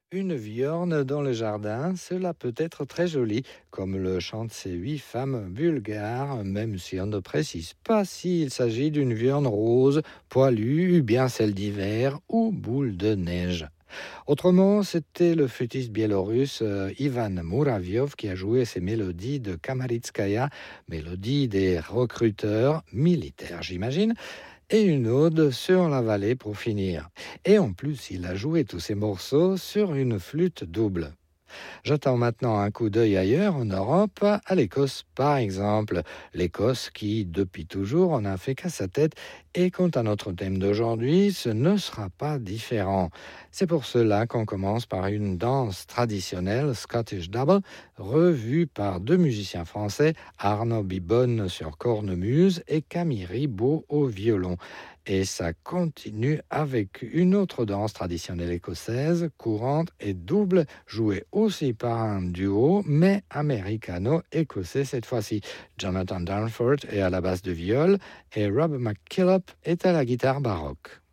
Une viorne dans le jardin, cela peut être très joli, comme le chantent ces 8 femmes bulgares, même si on ne précise pas s'il s'agit d'une viorne rose, poilue, bien celle d'hiver ou boule de neige. Autrement, c'était le flûtiste biélorusse Ivan Muraviov qui a joué ces mélodies de Kamaritskaya, mélodies des recruteurs militaires, j'imagine, et une ode sur la vallée pour finir. Et en plus, il a joué tous ces morceaux sur une flûte double. J'attends maintenant un coup d'œil ailleurs en Europe, à l'Écosse par exemple. L'Écosse qui, depuis toujours, en a fait qu'à sa tête. Et quant à notre thème d'aujourd'hui, ce ne sera pas différent. C'est pour cela qu'on commence par une danse traditionnelle, Scottish Double, revue par 2 musiciens français, Arnaud Bibonne sur cornemuse et Camille Ribaud au violon. Et ça continue avec une autre danse traditionnelle écossaise, courante et double, jouée aussi par un duo, mais américano-écossais cette fois-ci. Jonathan Danforth est à la basse de viol et Rob McKillop est à la guitare baroque.